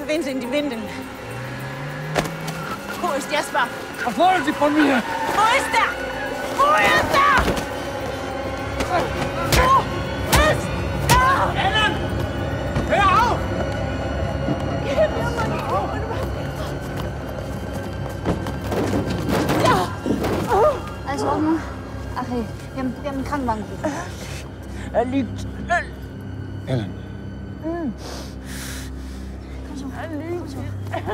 wen sind die Windeln? Wo ist Jesper? Was wollen Sie von mir? Wo ist er? Wo ist er? Wo ist er? Ellen! Hör auf! Alles in Ordnung? Ach hey, wir haben einen Krankenwagen gerufen. Er liegt. Ellen. Komm schon. Komm schon.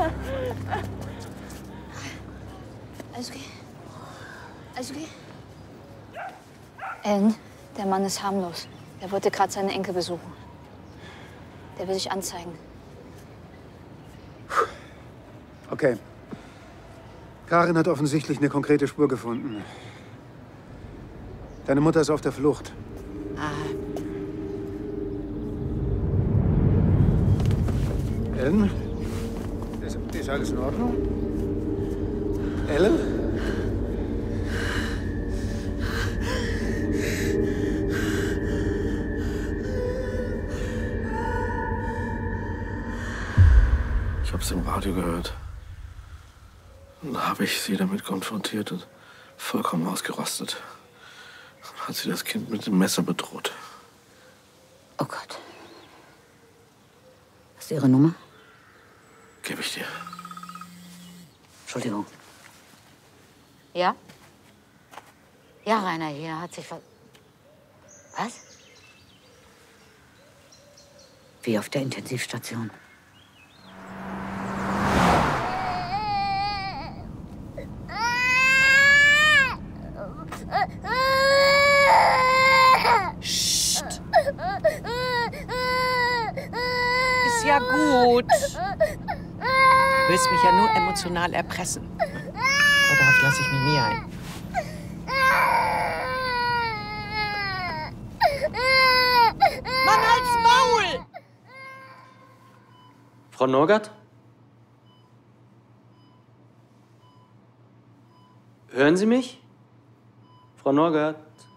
Alles okay? Alles okay? Ellen, der Mann ist harmlos. Er wollte gerade seine Enkel besuchen. Der will sich anzeigen. Okay. Karin hat offensichtlich eine konkrete Spur gefunden. Deine Mutter ist auf der Flucht. Ellen? Ist alles in Ordnung? Ellen? Ich hab's im Radio gehört. Und da habe ich sie damit konfrontiert und vollkommen ausgerastet. Dann hat sie das Kind mit dem Messer bedroht. Oh Gott. Hast du ihre Nummer? Gebe ich dir. Entschuldigung. Ja? Ja, Rainer, hier hat sich was... Was? Wie auf der Intensivstation. Psst. Ist ja gut. Du willst mich ja nur emotional erpressen. Aber darauf lasse ich mich nie ein. Mann, halt's Maul! Frau Norgard? Hören Sie mich? Frau Norgard?